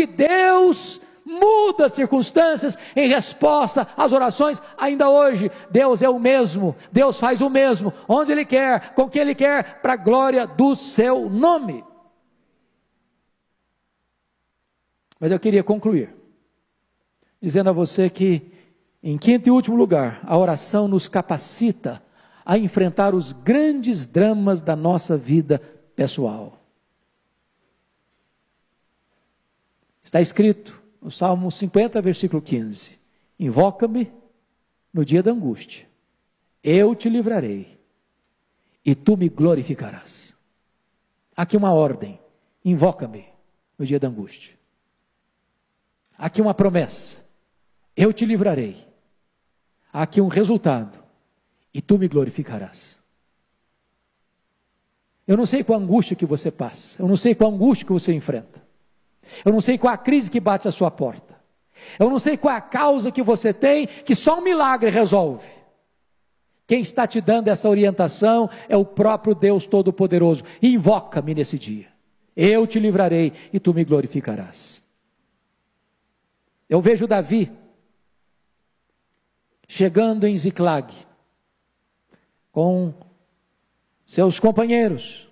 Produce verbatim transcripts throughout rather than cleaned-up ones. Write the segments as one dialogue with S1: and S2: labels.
S1: Deus muda as circunstâncias em resposta às orações. Ainda hoje, Deus é o mesmo, Deus faz o mesmo, onde Ele quer, com quem Ele quer, para a glória do seu nome. Mas eu queria concluir, dizendo a você que, em quinto e último lugar, a oração nos capacita a enfrentar os grandes dramas da nossa vida pessoal. Está escrito no Salmo cinquenta, versículo quinze: invoca-me no dia da angústia, eu te livrarei, e tu me glorificarás. Aqui uma ordem: invoca-me no dia da angústia. Aqui uma promessa: eu te livrarei. Aqui um resultado: e tu me glorificarás. Eu não sei qual a angústia que você passa, eu não sei qual a angústia que você enfrenta, eu não sei qual a crise que bate à sua porta, eu não sei qual a causa que você tem, que só um milagre resolve. Quem está te dando essa orientação é o próprio Deus Todo-Poderoso. Invoca-me nesse dia, eu te livrarei e tu me glorificarás. Eu vejo Davi chegando em Ziclag com seus companheiros,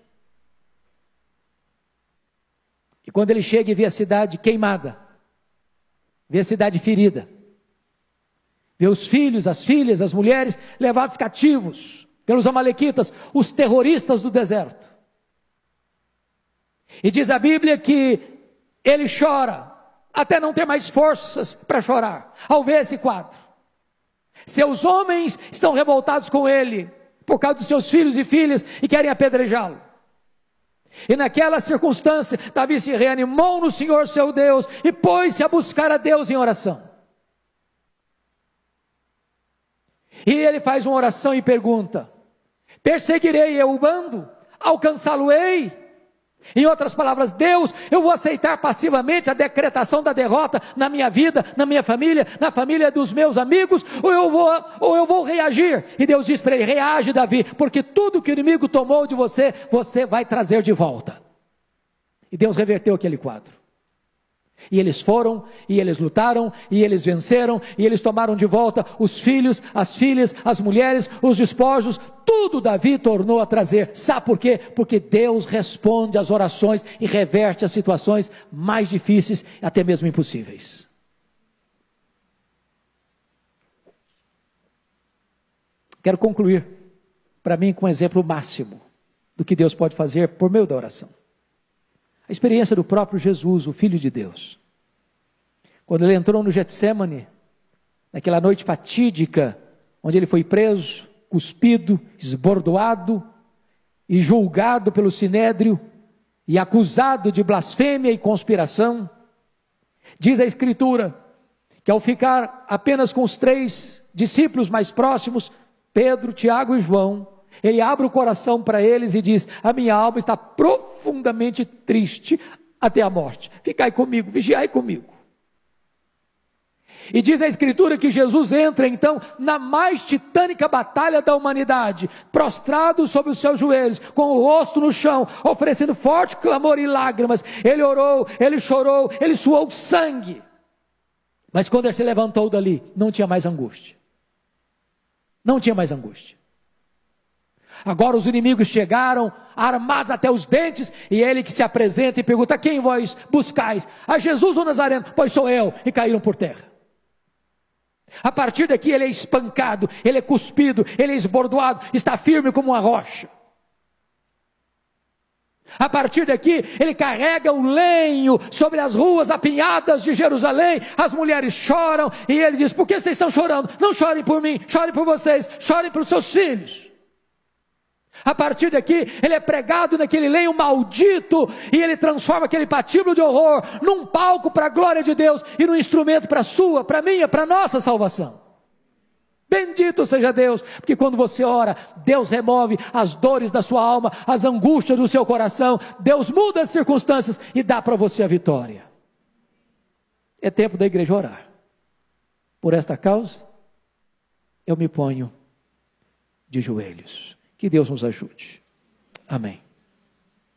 S1: e quando ele chega e vê a cidade queimada, vê a cidade ferida, vê os filhos, as filhas, as mulheres levados cativos pelos amalequitas, os terroristas do deserto, e diz a Bíblia que ele chora até não ter mais forças para chorar ao ver esse quadro. Seus homens estão revoltados com ele por causa dos seus filhos e filhas e querem apedrejá-lo. E naquela circunstância, Davi se reanimou no Senhor seu Deus e pôs-se a buscar a Deus em oração. E ele faz uma oração e pergunta: perseguirei eu o bando? Alcançá-lo-ei? Em outras palavras, Deus, eu vou aceitar passivamente a decretação da derrota na minha vida, na minha família, na família dos meus amigos, ou eu vou, ou eu vou reagir? E Deus diz para ele: reage, Davi, porque tudo que o inimigo tomou de você, você vai trazer de volta. E Deus reverteu aquele quadro. E eles foram, e eles lutaram, e eles venceram, e eles tomaram de volta os filhos, as filhas, as mulheres, os despojos, tudo Davi tornou a trazer. Sabe por quê? Porque Deus responde às orações e reverte as situações mais difíceis, até mesmo impossíveis. Quero concluir, para mim, com um exemplo máximo do que Deus pode fazer por meio da oração. A experiência do próprio Jesus, o Filho de Deus. Quando ele entrou no Getsêmani, naquela noite fatídica, onde ele foi preso, cuspido, esbordoado e julgado pelo Sinédrio e acusado de blasfêmia e conspiração, diz a Escritura que ao ficar apenas com os três discípulos mais próximos, Pedro, Tiago e João, ele abre o coração para eles e diz: a minha alma está profundamente triste até a morte, ficai comigo, vigiai comigo. E diz a Escritura que Jesus entra então na mais titânica batalha da humanidade, prostrado sobre os seus joelhos, com o rosto no chão, oferecendo forte clamor e lágrimas. Ele orou, ele chorou, ele suou sangue, mas quando ele se levantou dali, não tinha mais angústia, não tinha mais angústia. Agora os inimigos chegaram, armados até os dentes, e ele que se apresenta e pergunta: a quem vós buscais? A Jesus o Nazareno? Pois sou eu. E caíram por terra. A partir daqui ele é espancado, ele é cuspido, ele é esbordoado, está firme como uma rocha. A partir daqui ele carrega o lenho sobre as ruas apinhadas de Jerusalém, as mulheres choram, e ele diz: por que vocês estão chorando? Não chorem por mim, chorem por vocês, chorem pelos seus filhos. A partir daqui, ele é pregado naquele lenho maldito, e ele transforma aquele patíbulo de horror num palco para a glória de Deus, e num instrumento para a sua, para a minha, para a nossa salvação. Bendito seja Deus, porque quando você ora, Deus remove as dores da sua alma, as angústias do seu coração, Deus muda as circunstâncias e dá para você a vitória. É tempo da igreja orar. Por esta causa, eu me ponho de joelhos. Que Deus nos ajude. Amém.